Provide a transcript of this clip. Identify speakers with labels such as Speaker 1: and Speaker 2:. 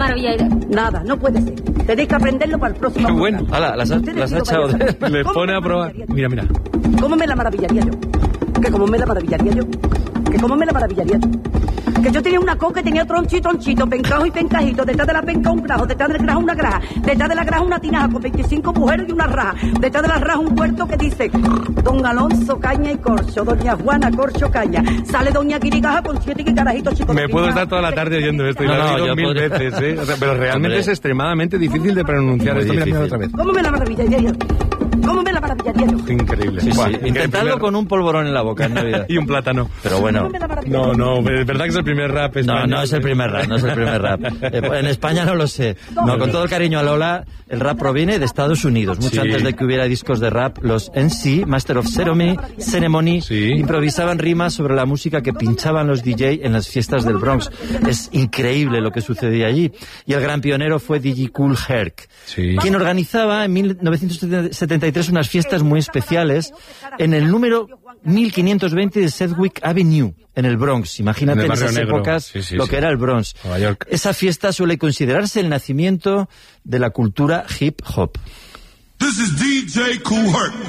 Speaker 1: maravilla.
Speaker 2: Nada, no puede ser. Tenéis que aprenderlo para el próximo.
Speaker 3: Qué bueno.
Speaker 4: Hala, las ha echado.
Speaker 3: Le pone a probar. Mira.
Speaker 2: ¿Cómo me la maravillaría yo? Que cómo me la maravillaría yo. Que cómo me la maravillaría yo. Que yo tenía una coca y tenía tronchito, pencajo y pencajito. Detrás de la penca un grajo, detrás del grajo una graja. Detrás de la graja una tinaja con 25 mujeres y una raja. Detrás de la raja un puerto que dice Don Alonso, caña y corcho. Doña Juana, corcho, caña. Sale Doña Quirigaja con 7 carajitos chicos.
Speaker 3: Me puedo estar toda la tarde oyendo esto y lo he oído 1000 veces, ¿eh? O sea, pero realmente es extremadamente difícil de pronunciar esto. Mira otra vez.
Speaker 2: ¿Cómo me la maravillaría yo? ¿Cómo me la maravillaría yo?
Speaker 3: Increíble.
Speaker 4: Sí, sí. Intentadlo con un polvorón en la boca en Navidad.
Speaker 3: Y un plátano.
Speaker 4: Pero bueno.
Speaker 3: No, es verdad que es el primer rap.
Speaker 4: No es el primer rap. En España no lo sé. No, con todo el cariño a Lola, el rap proviene de Estados Unidos. Mucho antes de que hubiera discos de rap, los MC, Master of Ceremony, improvisaban rimas sobre la música que pinchaban los DJ en las fiestas del Bronx. Es increíble lo que sucedía allí. Y el gran pionero fue DJ Kool Herc, quien organizaba en 1973 unas fiestas muy especiales en el número 1520 de Sedgwick Avenue, en el Bronx. Imagínate en esas épocas lo que era el Bronx.
Speaker 3: Nueva York.
Speaker 4: Esa fiesta suele considerarse el nacimiento de la cultura hip hop.
Speaker 5: This is DJ Kool Herc.